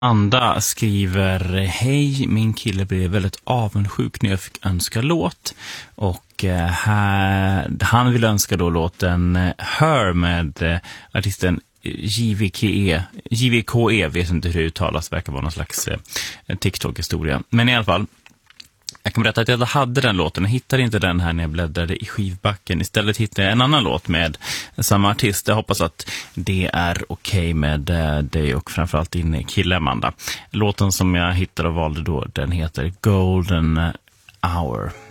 Anda skriver: hej, min kille blev väldigt avundsjuk när jag fick önska låt. Och han vill önska då låten Her med artisten JVKE, vet inte hur det uttalas, verkar vara någon slags TikTok-historia. Men i alla fall, jag kan berätta att jag hade den låten. Jag hittade inte den här när jag bläddrade i skivbacken. Istället hittade jag en annan låt med samma artist. Jag hoppas att det är okej med dig och framförallt din kille Amanda. Låten som jag hittade och valde då, den heter Golden Hour.